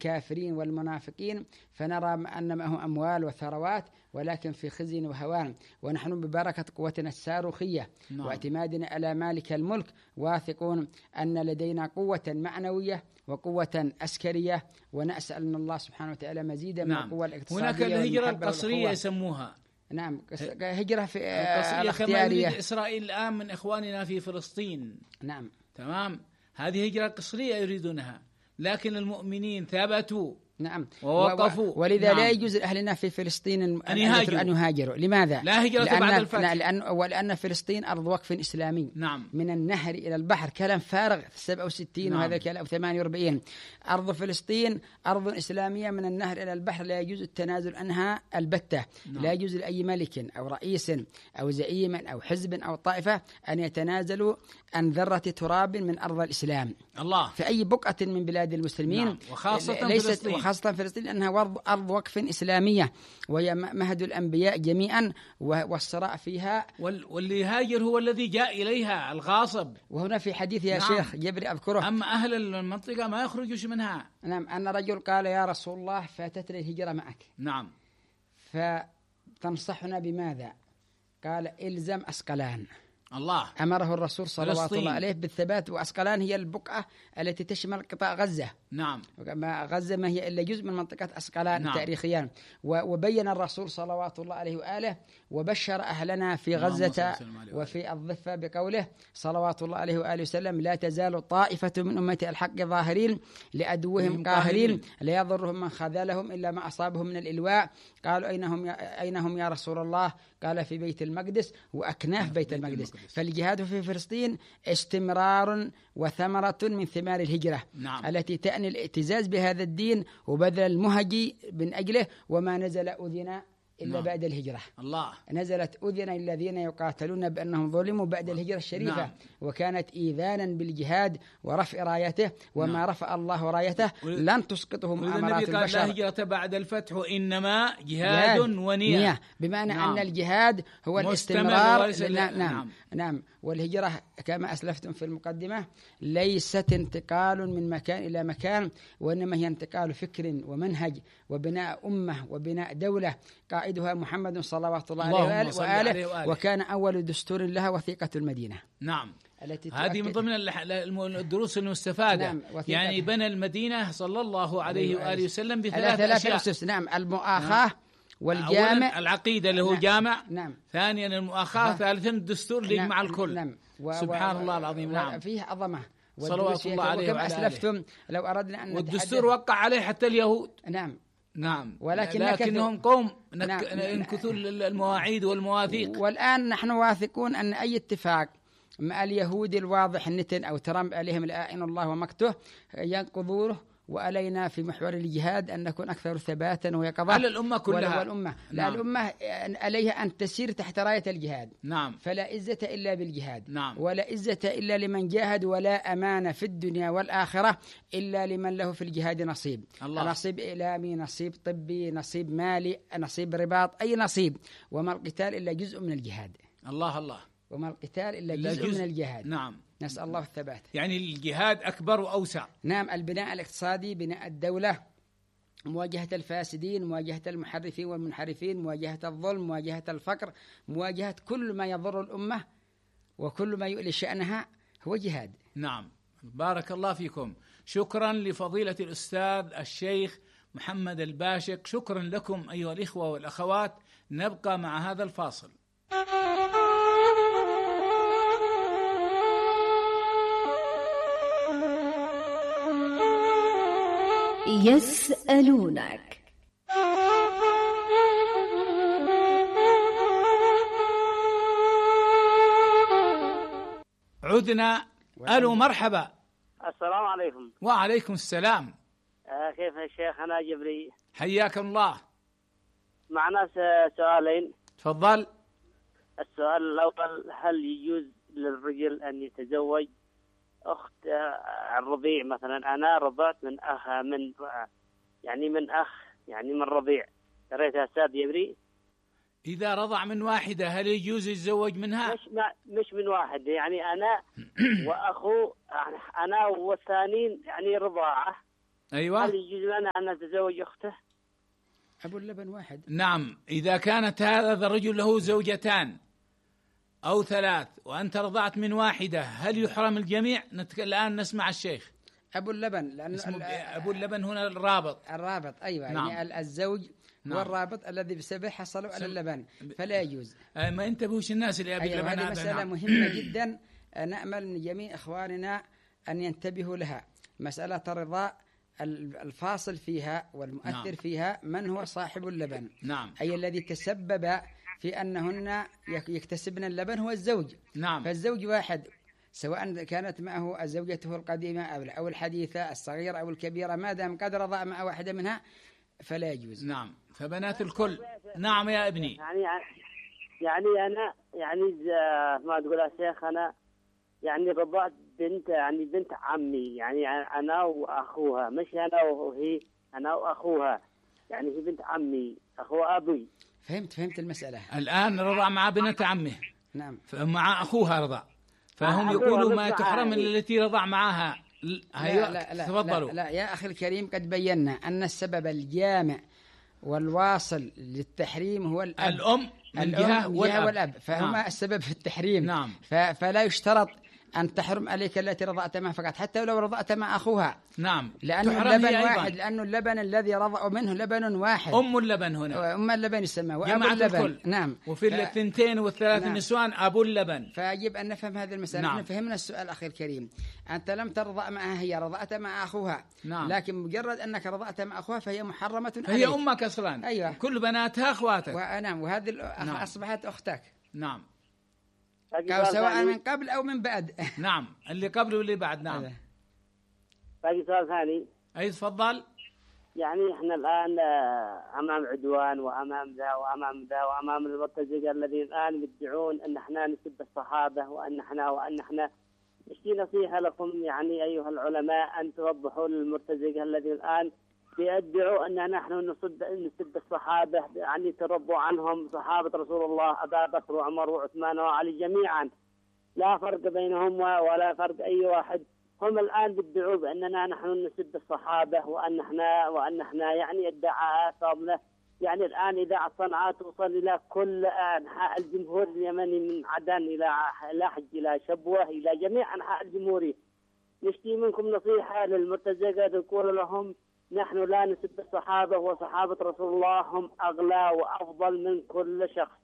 الكافرين والمنافقين، فنرى أن معهم أموال وثروات ولكن في خزي وهوان، ونحن ببركة قوتنا الصاروخية واعتمادنا على مالك الملك واثقون أن لدينا قوة معنوية وقوة عسكرية، ونسأل من الله سبحانه وتعالى مزيدا من القوة الاقتصادية. هناك الهجرة القصرية يسموها. نعم، هجرة في القصرية كما يريد إسرائيل الآن من إخواننا في فلسطين. نعم تمام، هذه هجرة قصرية يريدونها، لكن المؤمنين ثبتوا. نعم، ووقفوا. ولذا لا يجوز لأهلنا في فلسطين أن يهاجروا. لماذا؟ لا هجرة بعد الفتح. لأن فلسطين أرض وقف إسلامي. نعم. من النهر إلى البحر، كلام فارغ. 67 نعم. وهذا الكلام 48. أرض فلسطين أرض إسلامية من النهر إلى البحر، لا يجوز التنازل عنها البتة. نعم. لا يجوز لأي ملك أو رئيس أو زعيم أو حزب أو طائفة أن يتنازلوا عن ذرة تراب من أرض الإسلام. الله. في أي بقعة من بلاد المسلمين. نعم. وخاصة فلسطين لأنها أرض وقف إسلامية، وهي مهد الأنبياء جميعا، والصراع فيها. واللي هاجر هو الذي جاء إليها الغاصب. وهنا في حديث يا شيخ جبري أذكره. أما أهل المنطقة ما يخرجوش منها. نعم، أن رجل قال يا رسول الله فاتتني الهجرة معك. نعم. فتنصحنا بماذا؟ قال إلزم أسقلان. الله. أمره الرسول صلوات الله عليه بالثبات، وأسقلان هي البقعة التي تشمل قطاع غزة. نعم. غزة ما هي إلا جزء من منطقة أسقلان. نعم. تاريخيا. وبين الرسول صلوات الله عليه وآله وبشر أهلنا في غزة وفي الضفة بقوله صلوات الله عليه وآله وسلم: لا تزال طائفة من أمة الحق ظاهرين لعدوهم قاهرين لا يضرهم من خذلهم إلا ما أصابهم من الإلواء. قالوا أين هم يا رسول الله؟ قال في بيت المقدس وأكناف بيت المقدس. فالجهاد في فلسطين استمرار وثمرة من ثمار الهجرة. نعم. التي تعني الاعتزاز بهذا الدين وبذل المهج من أجله، وما نزل أذن إلا نعم. بعد الهجرة. الله. نزلت أذن الذين يقاتلون بأنهم ظلموا بعد الهجرة الشريفة. نعم. وكانت إيذانا بالجهاد ورفع رايته، وما نعم. رفع الله رايته لن تسقطه مؤامرات البشر. لا هجرة بعد الفتح، إنما جهاد ونية. بمعنى نعم. أن الجهاد هو الاستمرار. نعم. نعم. والهجرة كما أسلفتم في المقدمة ليست انتقال من مكان إلى مكان، وإنما هي انتقال فكر ومنهج وبناء أمة وبناء دولة قائدها محمد صلوات الله عليه وآله، وكان أول دستور لها وثيقة المدينة. نعم. هذه من ضمن الدروس المستفادة. نعم. يعني بنى المدينة صلى الله عليه وآله وسلم بثلاث أسس. نعم. المؤاخاة والجامع، العقيدة اللي هو جامع. نعم. ثانيا المؤاخاة. ثالثا الدستور اللي يجمع الكل. نعم. سبحان الله العظيم. نعم. فيه عظمة صلوات الله عليه وكما أسلفتم لو أردنا أن والدستور وقع عليه حتى اليهود. نعم. نعم. لكنهم قوم ينكثوا المواعيد والمواثيق. والآن نحن واثقون أن أي اتفاق مع اليهود الواضح النتن أو ترامب عليهم لآئن الله ومقته ينقضوه، وعلينا في محور الجهاد أن نكون أكثر ثباتا ويقظة على الأمة كلها. والأمة. نعم. الأمة عليها أن تسير تحت راية الجهاد. نعم. فلا عزة إلا بالجهاد. نعم. ولا عزة إلا لمن جاهد، ولا أمان في الدنيا والآخرة إلا لمن له في الجهاد نصيب. الله. نصيب إعلامي، نصيب طبي، نصيب مالي، نصيب رباط، أي نصيب. وما القتال إلا جزء من الجهاد. الله. وما القتال إلا جزء من الجهاد. نعم. نسأل الله الثبات. يعني الجهاد أكبر وأوسع. نعم. البناء الاقتصادي، بناء الدولة، مواجهة الفاسدين، مواجهة المحرفين والمنحرفين، مواجهة الظلم، مواجهة الفقر، مواجهة كل ما يضر الأمة وكل ما يؤلي شأنها هو جهاد. نعم. بارك الله فيكم. شكرا لفضيلة الأستاذ الشيخ محمد الباشق. شكرا لكم أيها الإخوة والأخوات. نبقى مع هذا الفاصل. يسألونك. عدنا. ألو، مرحبا. السلام عليكم. وعليكم السلام. كيف الشيخ؟ أنا جبري. حياكم الله. معنا سؤالين. تفضل. السؤال الأول: هل يجوز للرجل أن يتزوج أخت الرضيع؟ مثلا أنا رضعت من أخ من رضيع، قريتها أستاذ جبري. إذا رضع من واحدة هل يجوز يتزوج منها؟ مش من واحد، يعني أنا وأخو، أنا والثانيين يعني رضاعة. أيوة. هل يجوز لنا أن نتزوج أخته؟ أبو اللبن واحد. نعم، إذا كانت هذا الرجل له زوجتان أو 3 وأنت رضعت من واحدة، هل يحرم الجميع؟ الآن نسمع الشيخ. أبو اللبن، لأن أبو اللبن هنا الرابط. أيوة. نعم. يعني الزوج نعم. هو الرابط الذي بسببه حصلوا على اللبن، فلا يجوز. ما انتبهوش الناس اللي أبي اللبن. هذه مسألة نعم. مهمة جدا، نأمل من جميع إخواننا أن ينتبهوا لها. مسألة الرضاء الفاصل فيها والمؤثر نعم. فيها من هو صاحب اللبن. نعم. أي الذي تسبب في أنهن يكتسبن اللبن هو الزوج. نعم. فالزوج واحد، سواء كانت معه زوجته القديمة أو الحديثة، الصغيرة أو الكبيرة، ما دام قد رضى مع واحدة منها فلا يجوز. نعم. فبنات الكل. نعم يا ابني. يعني أنا ما تقول يا شيخ، أنا يعني رضعت بنت، يعني بنت عمي، يعني أنا وأخوها، مش أنا وهي، أنا وأخوها، يعني هي بنت عمي أخو أبي. فهمت المسألة. الآن رضع مع بنت عمه. نعم. مع أخوها رضع، فهم يقولوا ما تحرم التي رضع معها. لا تفضلوا. لا يا أخي الكريم، قد بينا أن السبب الجامع والواصل للتحريم هو الأب. الأم من جهة والأب، فهما نعم. السبب في التحريم. نعم. فلا يشترط أن تحرم عليك التي رضعت معها فقط، حتى لو رضعت مع أخوها. نعم. لأنه اللبن واحد، لأنه اللبن الذي رضعوا منه لبن واحد. أم اللبن هنا. أم اللبن يسمى وأبو اللبن. الكل. نعم. وفي الثنتين والثلاث نعم. النسوان أبو اللبن. فيجب أن نفهم هذه المسألة. نعم. نحن فهمنا السؤال أخي الكريم. أنت لم ترضع معها، هي رضعت مع أخوها. نعم. لكن مجرد أنك رضعت مع أخوها فهي محرمة عليك. هي أمك أصلا. أيوة. كل بناتها أخواتك. نعم. وهذه نعم. أصبحت أختك. نعم. سواء من قبل أو من بعد. نعم، اللي قبل واللي بعد. نعم. باقي سؤال ثاني. أي تفضل. يعني إحنا الآن أمام عدوان وأمام ذا وأمام ذا وأمام المرتزقة الذين الآن يدعون أن إحنا نسب الصحابة وأن إحنا نشتي نصيحة لكم يعني أيها العلماء أن توضحوا للمرتزقة الذين الآن بيدعوا أن نحن نسب الصحابة، يعني ترضوا عنهم صحابة رسول الله أبا بكر وعمر وعثمان وعلي جميعا، لا فرق بينهم ولا فرق أي واحد. هم الآن بيدعوا بأننا نحن نسب الصحابة وأن احنا يعني ادعاءات صاملة. يعني الآن إذاعة صنعاء توصل إلى كل أنحاء الجمهور اليمني، من عدن إلى لحج إلى شبوة إلى جميع أنحاء الجمهورية. نشتي منكم نصيحة للمرتزقة تقول لهم نحن لا نسب الصحابة وصحابة رسول الله هم أغلى وأفضل من كل شخص.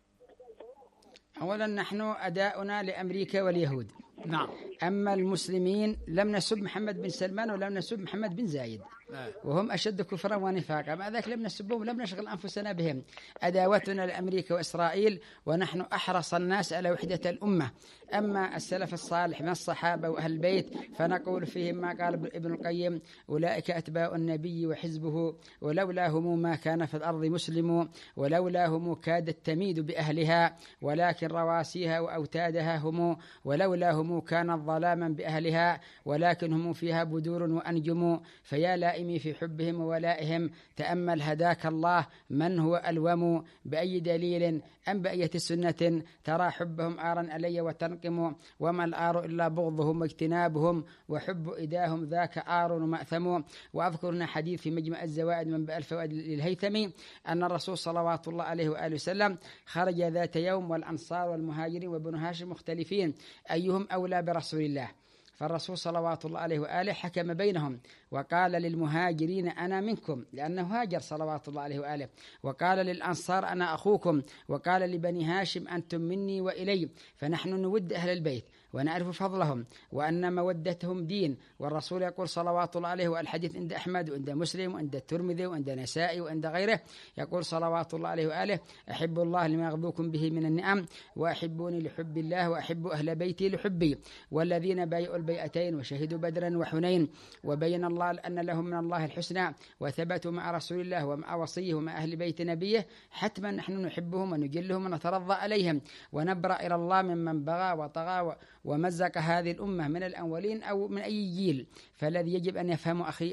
أولا نحن أداؤنا لأمريكا واليهود. نعم. أما المسلمين لم نسب محمد بن سلمان ولم نسب محمد بن زايد، وهم أشد كفرا ونفاقا، مع ذلك لم نسبهم ولم نشغل أنفسنا بهم. أداوتنا لأمريكا وإسرائيل، ونحن أحرص الناس على وحدة الأمة. أما السلف الصالح من الصحابة وأهل البيت فنقول فيهم ما قال ابن القيم: أولئك أتباع النبي وحزبه، ولولاهم ما كان في الأرض مسلم، ولولاهم كادت تميد بأهلها، ولكن رواسيها وأوتادها هم، ولولاهم كانت ظلاما بأهلها، ولكن هم فيها بدور وأنجم. فيا لائمي في حبهم وولائهم، تأمل هداك الله من هو ألوم، بأي دليل أم بأية سنة ترى حبهم آرا علي وتنقم، وما الآر إلا بغضهم واجتنابهم، وحب إداهم ذاك آر ومأثم. وأذكرنا حديث في مجمع الزوائد من بأ الفوائد للهيثمي أن الرسول صلوات الله عليه وآله وسلم خرج ذات يوم والأنصار والمهاجرين وبنو هاشم مختلفين أيهم أولى برسول الله، فالرسول صلوات الله عليه وآله حكم بينهم وقال للمهاجرين أنا منكم، لأنه هاجر صلوات الله عليه وآله، وقال للأنصار أنا أخوكم، وقال لبني هاشم أنتم مني وإلي، فنحن نود أهل البيت ونعرف فضلهم وأن مودتهم دين. والرسول يقول صلوات الله عليه، والحديث عند أحمد وعند مسلم وعند الترمذي وعند نسائي وعند غيره، يقول صلوات الله عليه وآله: أحب الله لما يغبوكم به من النعم، وأحبوني لحب الله، وأحب أهل بيتي لحبي. والذين بايعوا البيعتين وشهدوا بدرا وحنين وبين الله أن لهم من الله الحسنى وثبتوا مع رسول الله ومع وصيه ومع أهل بيت نبيه، حتما نحن نحبهم ونجلهم ونترضى عليهم ونبرأ إلى الله ممن بغى وطغى ومزق هذه الأمة من الأولين أو من أي جيل. فالذي يجب أن يفهمه أخي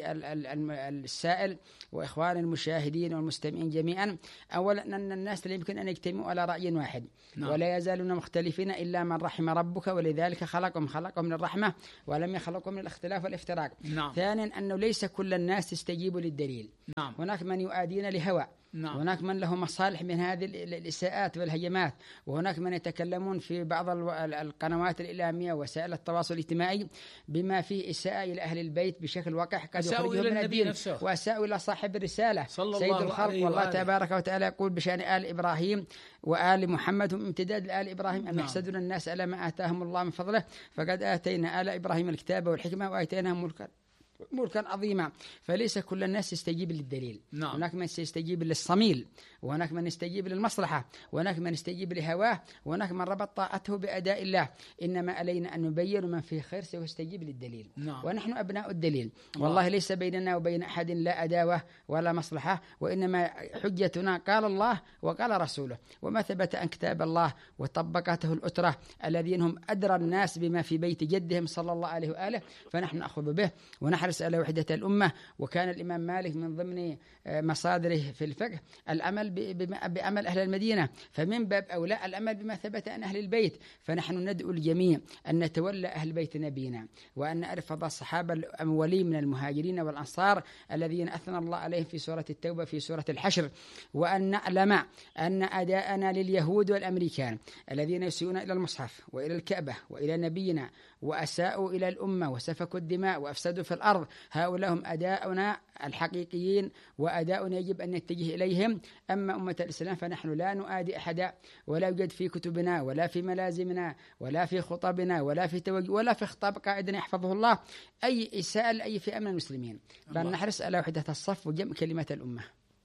السائل وإخوان المشاهدين والمستمعين جميعا، أولا أن الناس لا يمكن أن يجتمعوا على رأي واحد، ولا يزالون مختلفين إلا من رحم ربك، ولذلك خلقهم من الرحمة ولم يخلقهم من الاختلاف والافتراق. ثانيا أنه ليس كل الناس تستجيب للدليل. هناك من يؤدين لهوى، هناك من له مصالح من هذه الإساءات والهجمات، وهناك من يتكلمون في بعض القنوات الإعلامية ووسائل التواصل الاجتماعي بما فيه إساءة إلى أهل البيت بشكل وقح قد يخرجهم من الدين، وأساءوا إلى صاحب الرسالة سيد الخلق. والله تبارك وتعالى يقول بشأن آل إبراهيم وآل محمد هم امتداد لآل إبراهيم أم يحسدون الناس على ما آتاهم الله من فضله فقد آتينا آل إبراهيم الكتاب والحكمة وآتيناهم ملكا عظيما. فليس كل الناس يستجيب للدليل. هناك من يستجيب للصميل، وهناك من يستجيب للمصلحة، وهناك من يستجيب لهواه، وهناك من ربط طاعته بأداء الله. إنما علينا أن نبين من فيه خير سيستجيب للدليل. ونحن أبناء الدليل. والله ليس بيننا وبين أحد لا أداوة ولا مصلحة، وإنما حجتنا قال الله وقال رسوله، وما ثبت عن كتاب الله وطبقته الأترة الذين هم أدرى الناس بما في بيت جدهم صلى الله عليه وآله، فنحن نأخذ به ونحرص على وحدة الأمة. وكان الإمام مالك من ضمن مصادره في الفقه العمل بعمل أهل المدينة، فمن باب أولى العمل بما ثبت عن أهل البيت. فنحن ندعو الجميع أن نتولى أهل بيت نبينا، وأن نعرف فضل الصحابة الأولين من المهاجرين والأنصار الذين أثنى الله عليهم في سورة التوبة في سورة الحشر، وأن نعلم أن أداءنا لليهود والأمريكان الذين يسيئون إلى المصحف وإلى الكعبة وإلى نبينا وأساءوا إلى الأمة وسفكوا الدماء وأفسدوا في الأرض، هؤلاء هم أداؤنا الحقيقيين، وأداؤنا يجب أن نتجه إليهم. أما أمة الإسلام فنحن لا نؤادي أحدا، ولا يوجد في كتبنا ولا في ملازمنا ولا في خطبنا ولا في توجه ولا في خطاب قائدنا يحفظه الله أي إساءة لأي فئة من المسلمين، بل نحرص على وحدة الصف وجمع كلمة الأمة.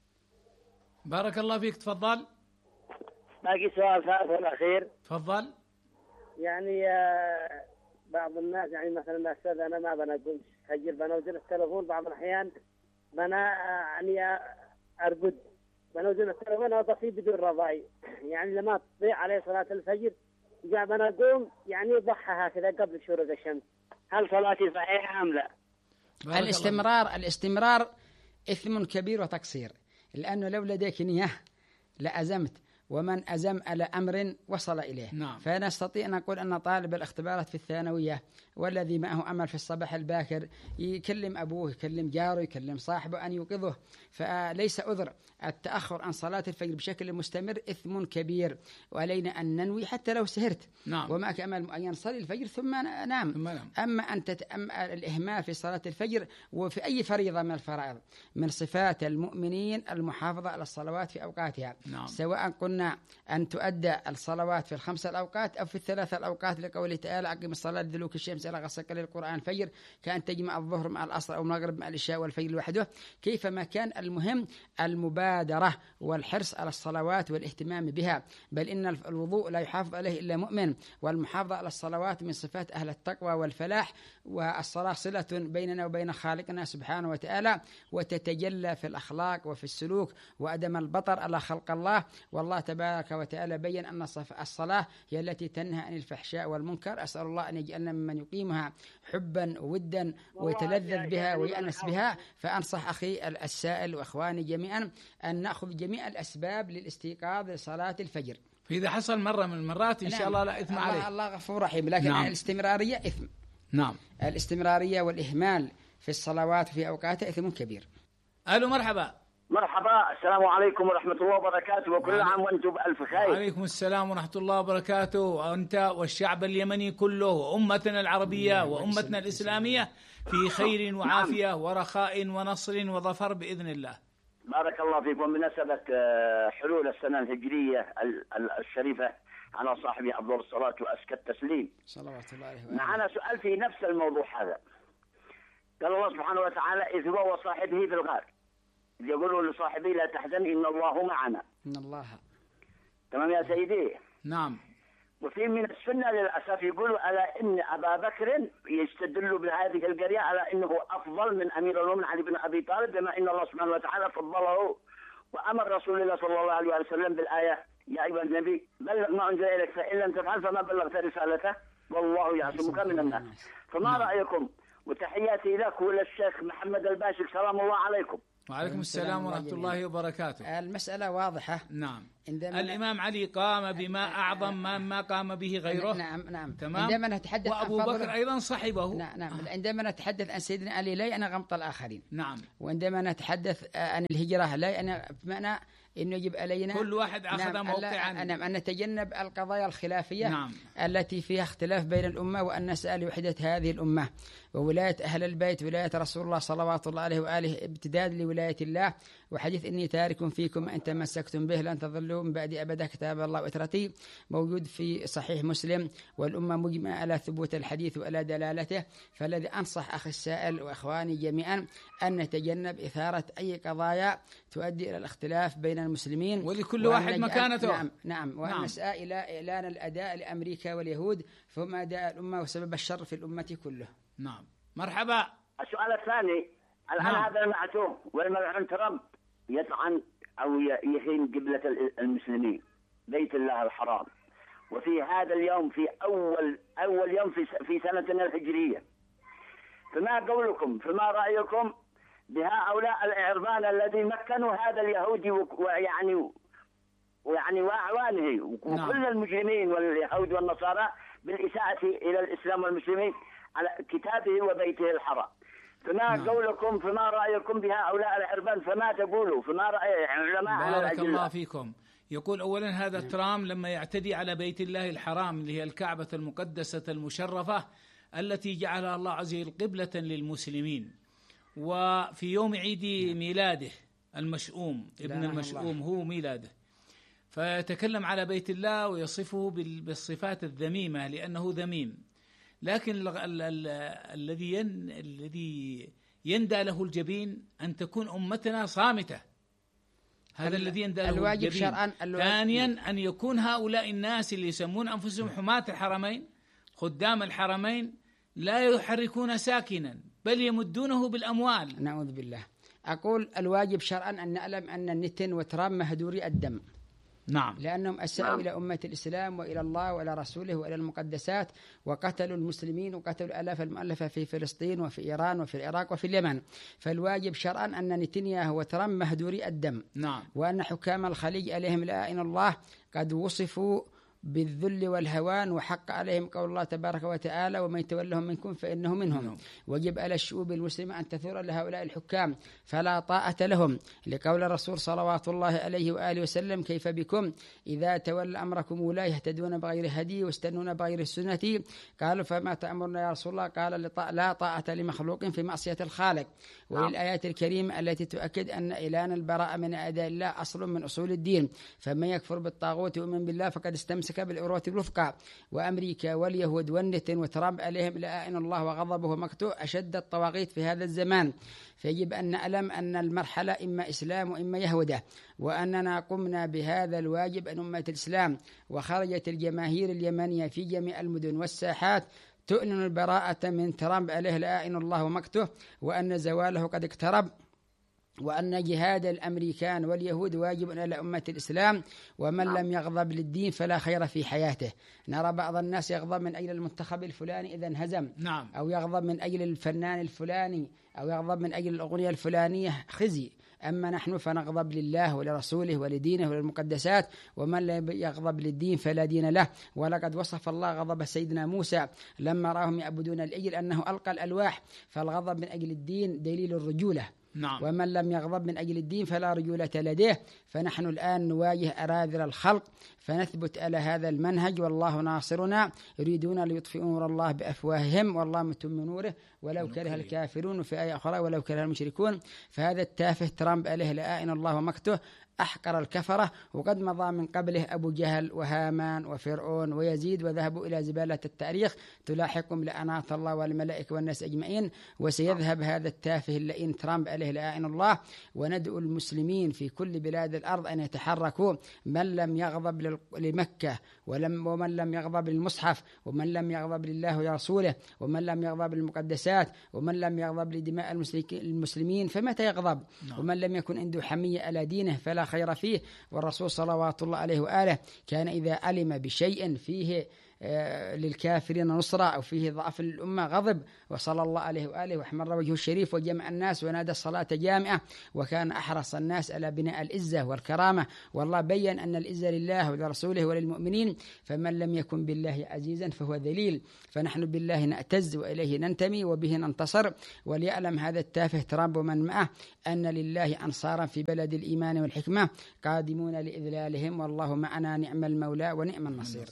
بارك الله فيك. تفضل. باقي سؤال ثالث والأخير. تفضل. يعني بعض الناس يعني مثلا أستاذ أنا ما بنقول فجر بنوزن التلفون بعض الأحيان يعني أرقد بنوزن التلفون وضفي بدون رضاي، يعني لما تضيع عليه صلاة الفجر جاء بنقوم يعني ضحى هكذا قبل شروق الشمس، هل صلاتي صحيحة أم لا؟ الاستمرار إثم كبير وتقصير، لأنه لو لديك نية لأزمت، ومن أزم على أمر وصل إليه. فنستطيع أن نقول أن طالب الاختبارات في الثانوية والذي معه أمل في الصباح الباكر يكلم أبوه، يكلم جاره، يكلم صاحبه أن يوقظه، فليس عذر. التأخر عن صلاة الفجر بشكل مستمر إثم كبير، وعلينا أن ننوي حتى لو سهرت ومعك أمل معين صلي الفجر ثم نام. أما أن الإهمال في صلاة الفجر وفي أي فريضة من الفرائض من صفات المؤمنين المحافظة على الصلوات في أوقاتها، سواء قلنا أن تؤدى الصلوات في الخمس الأوقات أو في الثلاث الأوقات، لقوله تعالى أقم الصلاة لدلوك الشمس إلى غسق الليل القرآن الفجر كأن تجمع الظهر مع العصر أو المغرب مع العشاء والفجر لوحده. كيفما كان المهم المبادرة والحرص على الصلوات والاهتمام بها، بل إن الوضوء لا يحافظ عليه إلا مؤمن، والمحافظة على الصلوات من صفات أهل التقوى والفلاح، والصلاة صلة بيننا وبين خالقنا سبحانه وتعالى، وتتجلى في الأخلاق وفي السلوك وعدم البطر على خلق الله. والله تبارك وتعالى بين أن الصلاة هي التي تنهى عن الفحشاء والمنكر. أسأل الله أن يجعلنا ممن يقيمها حبا وودا ويتلذذ بها ويأنس بها. فأنصح أخي السائل وإخواني جميعا أن نأخذ جميع الأسباب للاستيقاظ لصلاة الفجر. فإذا حصل مرة من المرات إن شاء الله لا إثم عليه. الله غفور رحيم، لكن الاستمرارية إثم. الاستمرارية والإهمال في الصلوات في أوقاتها إثم كبير. ألو مرحبا. مرحبا، السلام عليكم ورحمة الله وبركاته، وكل عام وأنتم بألف خير. وعليكم السلام ورحمة الله وبركاته، وأنت والشعب اليمني كله وأمتنا العربية وأمتنا الإسلامية في خير وعافية ورخاء ونصر وظفر بإذن الله. بارك الله فيك. وبمناسبة حلول السنة الهجرية الشريفة على صاحبي أفضل الصلاة وأزكى التسليم صلوات الله عليه. معنا سؤال في نفس الموضوع هذا. قال الله سبحانه وتعالى إذ هو وصاحبه في الغار يقولوا لصاحبه لا تحزن إن الله معنا. إن الله. تمام يا سيدي؟ نعم. وفي من السنة للأسف يقولوا على إن أبا بكر يستدل بهذه القرية على إنه أفضل من أمير المؤمنين علي بن أبي طالب، بما إن الله سبحانه وتعالى فضله وأمر رسول الله صلى الله عليه وسلم بالآية يا أيها النبي بلغ ما أنزل إليك فإن لم تفعل فما بلغت رسالته. والله يعصمك من الناس. فما رأيكم؟ وتحياتي لك وللشيخ محمد الباشك، سلام الله عليكم. وعليكم السلام ورحمة الله وبركاته. المسألة واضحة. نعم. الإمام علي قام بما أعظم ما قام به غيره. نعم. تمام. عندما نتحدث وأبو بكر أيضا صحبه. نعم. عندما نتحدث عن سيدنا علي لا يعني غمط الآخرين. نعم. وعندما نتحدث عن الهجرة لا يعني بمعنى إنه يجب علينا كل واحد أخذ موقعا. نعم. أن نتجنب القضايا الخلافية. نعم. التي فيها اختلاف بين الأمة، وأن نسأل وحدة هذه الأمة وولاية أهل البيت، ولاية رسول الله صلوات الله عليه وآله، امتداد لولاية الله. وحديث إني تارك فيكم أن تمسكتم به لن تضلوا من بعد أبدا كتاب الله وإترتي، موجود في صحيح مسلم، والأمة مجمع على ثبوت الحديث وعلى دلالته. فالذي أنصح أخي السائل وإخواني جميعا أن نتجنب إثارة أي قضايا تؤدي إلى الاختلاف بين المسلمين، ولكل واحد مكانته. نعم. وأن نسعى إلى إعلان الأداء لأمريكا واليهود، فهم أداء الأمة وسبب الشر في الأمة كله. نعم. مرحبا. السؤال الثاني، الآن هذا المعتوه والملعون ترامب يطعن أو يهين قبلة المسلمين، بيت الله الحرام، وفي هذا اليوم في أول يوم في سنتنا الهجرية. فما قولكم، فما رأيكم بهؤلاء الإعربان الذي مكنوا هذا اليهودي ويعني وأعوانه وكل المجرمين واليهود والنصارى بالإساءة إلى الإسلام والمسلمين على كتابه وبيته الحرام؟ فما قولكم، فما رأيكم بهؤلاء الإعربان؟ فما تقولوا، فما رأي علماء؟ بارك الله فيكم. يقول أولا هذا ترامب لما يعتدي على بيت الله الحرام اللي هي الكعبة المقدسة المشرفة التي جعلها الله عز وجل قبلة للمسلمين، وفي يوم عيد ميلاده المشؤوم ابن المشؤوم هو ميلاده، فيتكلم على بيت الله ويصفه بالصفات الذميمة لأنه ذميم. لكن الذي يندى له الجبين أن تكون أمتنا صامتة، هذا الذي يندى له الواجب الجبين. شرعا. ثانيا أن يكون هؤلاء الناس اللي يسمون أنفسهم حماة الحرمين خدام الحرمين لا يحركون ساكنا بل يمدونه بالأموال. نعوذ بالله. أقول الواجب شرعا أن نعلم أن النتن وترامب مهدوري الدم. نعم. لأنهم أساءوا إلى أمة الإسلام وإلى الله وإلى رسوله وإلى المقدسات، وقتلوا المسلمين وقتلوا الآلاف المؤلفة في فلسطين وفي إيران وفي العراق وفي اليمن. فالواجب شرعا أن نتنياهو وترامب مهدوري الدم. نعم. وأن حكام الخليج عليهم لائن الله قد وصفوا بالذل والهوان، وحق عليهم قول الله تبارك وتعالى ومن يتولهم منكم فإنه منهم. وجب على الشعوب المسلمة أن تثور لهؤلاء الحكام فلا طاعة لهم، لقول الرسول صلوات الله عليه وآله وسلم كيف بكم إذا تولى أمركم ولا يهتدون بغير هدي واستنون بغير السنة؟ قالوا فما تأمرنا يا رسول الله؟ قال لا طاعة لمخلوق في معصية الخالق. وللآيات الكريمة التي تؤكد أن إعلان البراءة من أعداء الله أصل من أصول الدين، فمن يكفر بالطاغوت ويؤمن بالله فقد استمسك بالعروة الوثقى. وأمريكا واليهود والنتن وترامب عليهم لائن الله وغضبه ومقته أشد الطواغيت في هذا الزمان. فيجب أن نعلم أن المرحلة إما إسلام وإما يهودة، وأننا قمنا بهذا الواجب أن أمة الإسلام، وخرجت الجماهير اليمنية في جميع المدن والساحات تؤلن البراءة من ترامب عليه لائن الله ومقته، وأن زواله قد اقترب، وأن جهاد الأمريكان واليهود واجب على أمة الإسلام، ومن لم يغضب للدين فلا خير في حياته. نرى بعض الناس يغضب من أجل المنتخب الفلاني إذا انهزم، أو يغضب من أجل الفنان الفلاني، أو يغضب من أجل الأغنية الفلانية، خزي. أما نحن فنغضب لله ولرسوله ولدينه وللمقدسات، ومن لا يغضب للدين فلا دين له. ولقد وصف الله غضب سيدنا موسى لما راهم يعبدون العجل أنه ألقى الألواح، فالغضب من أجل الدين دليل الرجولة. نعم. ومن لم يغضب من أجل الدين فلا رجولة لديه. فنحن الآن نواجه أراذل الخلق، فنثبت على هذا المنهج والله ناصرنا. يريدون ليطفئوا نور الله بأفواههم والله متم نوره ولو كره الكافرون، وفي آية أخرى ولو كره المشركون. فهذا التافه ترامب عليه لائن الله ومقته أحقر الكفرة، وقد مضى من قبله أبو جهل وهامان وفرعون ويزيد، وذهبوا إلى زبالة التاريخ تلاحقهم لعنات الله والملائكة والناس أجمعين. وسيذهب هذا التافه اللئيم ترامب عليه لائن الله. وندعو المسلمين في كل بلاد الأرض أن يتحركوا، من لم يغضب لمكة ومن لم يغضب للمصحف ومن لم يغضب لله ورسوله ومن لم يغضب للمقدسات ومن لم يغضب لدماء المسلمين فمتى يغضب؟ ومن لم يكن عنده حمية على دينه فلا خير فيه. والرسول صلوات الله عليه وآله كان إذا علم بشيء فيه للكافرين نصرة أو فيه ضعف للأمة غضب، وصلى الله عليه وآله واحمر وجهه الشريف وجمع الناس ونادى الصلاة جامعة، وكان أحرص الناس على بناء العزة والكرامة. والله بين أن العزة لله ولرسوله وللمؤمنين، فمن لم يكن بالله عزيزا فهو ذليل، فنحن بالله نعتز وإليه ننتمي وبه ننتصر. وليعلم هذا التافه ترامب ومن معه أن لله أنصارا في بلد الإيمان والحكمة قادمون لإذلالهم، والله معنا نعم المولى ونعم النصير.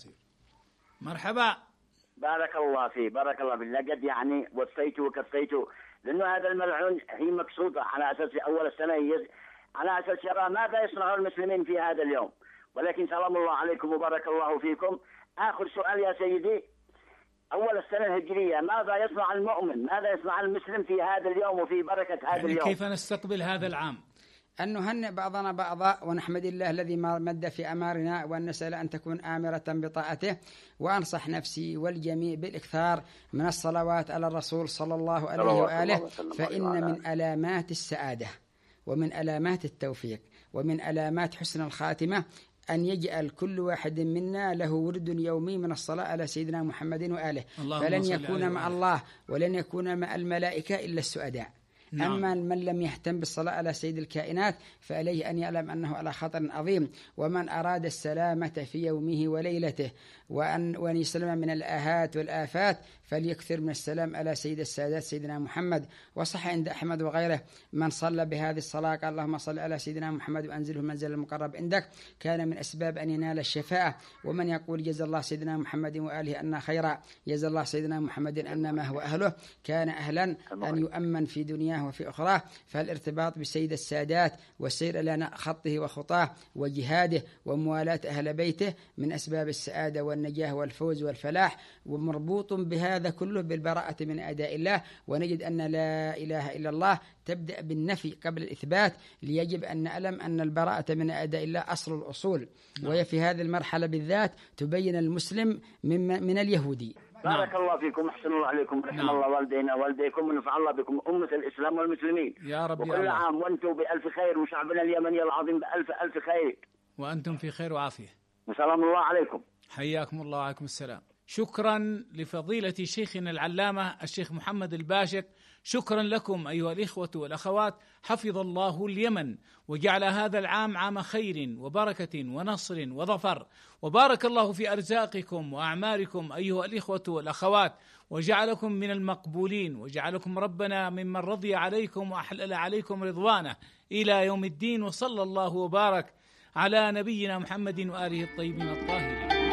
مرحبا. بارك الله فيه، بارك الله فيه. لقد يعني وفيت وكفيت، لأنه هذا الملعون هي مقصودة على أساس أول السنة على أساس يرى ماذا يصنع المسلمين في هذا اليوم. ولكن سلام الله عليكم وبارك الله فيكم. آخر سؤال يا سيدي، أول السنة الهجرية ماذا يصنع المؤمن، ماذا يصنع المسلم في هذا اليوم وفي بركة هذا اليوم؟ كيف نستقبل هذا العام؟ أن نهنئ بعضنا بعضا ونحمد الله الذي مد في أمارنا، وأن نسأل أن تكون آمرة بطاعته. وأنصح نفسي والجميع بالإكثار من الصلوات على الرسول صلى الله عليه وآله، فإن من علامات السعادة ومن علامات التوفيق ومن علامات حسن الخاتمة أن يجعل كل واحد منا له ورد يومي من الصلاة على سيدنا محمد وآله، فلن يكون مع الله ولن يكون مع الملائكة إلا السعداء. نعم. أما من لم يهتم بالصلاة على سيد الكائنات فعليه أن يعلم أنه على خطر عظيم. ومن أراد السلامة في يومه وليلته وأن يسلم من الآهات والآفات فليكثر من السلام على سيد السادات سيدنا محمد. وصح عند أحمد وغيره من صلى بهذه الصلاة قال اللهم صل على سيدنا محمد وأنزله منزل المقرب عندك كان من أسباب أن ينال الشفاعة. ومن يقول جزا الله سيدنا محمد وآله أن خيرا جزا الله سيدنا محمد أن ما هو أهله كان أهلا أن يؤمن في دنياه وفي أخراه. فالارتباط بسيد السادات والسير على خطه وخطاه وجهاده وموالاة أهل بيته من أسباب السعادة والنجاة والفوز والفلاح، ومربوط بهذا كله بالبراءة من أعداء الله. ونجد أن لا إله إلا الله تبدأ بالنفي قبل الإثبات، ليجب أن نعلم أن البراءة من أعداء الله أصل الأصول. وهي في هذه المرحلة بالذات تبين المسلم من اليهودي. بارك الله فيكم، أحسن الله عليكم، رحم الله والدينا والديكم، ونفع الله بكم أمة الإسلام والمسلمين يا رب. وكل عام وأنتم بألف خير، وشعبنا اليمني العظيم بألف ألف خير، وأنتم في خير وعافية. وسلام الله عليكم. حياكم الله وعليكم السلام. شكرا لفضيلة شيخنا العلامة الشيخ محمد الباشك. شكرا لكم أيها الإخوة والأخوات، حفظ الله اليمن وجعل هذا العام عام خير وبركة ونصر وظفر، وبارك الله في أرزاقكم وأعماركم أيها الإخوة والأخوات، وجعلكم من المقبولين، وجعلكم ربنا ممن رضي عليكم وأحلل عليكم رضوانه إلى يوم الدين. وصلى الله وبارك على نبينا محمد وآله الطيبين الطاهرين.